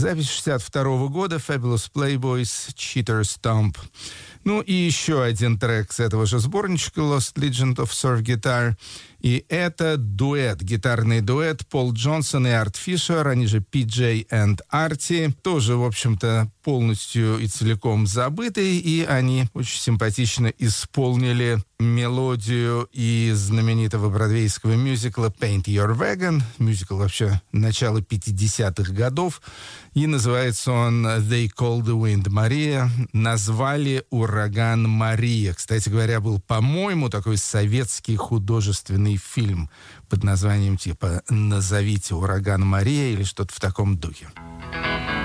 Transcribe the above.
Запись 62 года Fabulous Playboys Cheater Stomp. Ну и еще один трек с этого же сборничка Lost Legend of Surf Guitar. И это дуэт, гитарный дуэт Пол Джонсон и Арт Фишер, они же PJ and Artie. Тоже, в общем-то, полностью и целиком забытый, и они очень симпатично исполнили мелодию из знаменитого бродвейского мюзикла Paint Your Wagon. Мюзикл вообще начала 50-х годов. И называется он They Call the Wind Maria. Назвали ураган Мария. Кстати говоря, был, по-моему, такой советский художественный фильм под названием типа «Назовите ураган Мария» или что-то в таком духе.